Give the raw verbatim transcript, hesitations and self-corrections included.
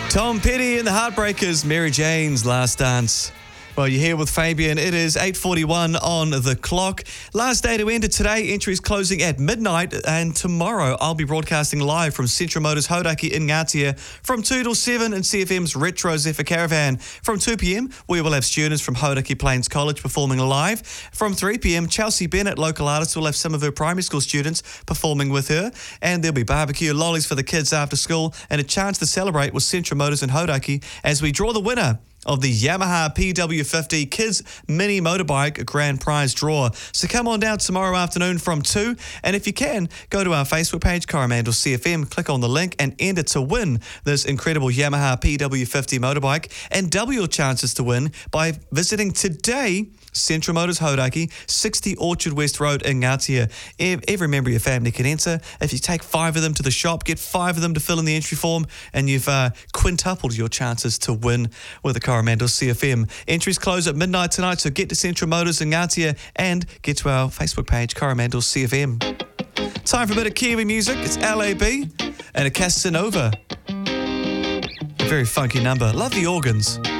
Tom Petty and the Heartbreakers, Mary Jane's Last Dance. Well, you're here with Fabian. It is eight forty-one on the clock. Last day to enter today. Entries closing at midnight. And tomorrow, I'll be broadcasting live from Central Motors Hauraki in Ngatea from two till seven in C F M's Retro Zephyr Caravan. From two p.m, we will have students from Hauraki Plains College performing live. From three p.m, Chelsea Bennett, local artist, will have some of her primary school students performing with her. And there'll be barbecue, lollies for the kids after school, and a chance to celebrate with Central Motors in Hauraki as we draw the winner of the Yamaha P W fifty Kids Mini Motorbike Grand Prize Draw. So come on down tomorrow afternoon from two, and if you can, go to our Facebook page, Coromandel C F M, click on the link and enter to win this incredible Yamaha P W fifty motorbike, and double your chances to win by visiting today Central Motors Hauraki, sixty Orchard West Road in Ngatea. Every member of your family can enter. If you take five of them to the shop, get five of them to fill in the entry form, and you've uh, quintupled your chances to win with the Coromandel C F M. Entries close at midnight tonight, so get to Central Motors in Ngatea and get to our Facebook page, Coromandel C F M. Time for a bit of Kiwi music. It's L A B and a Casanova. A very funky number. Love the organs.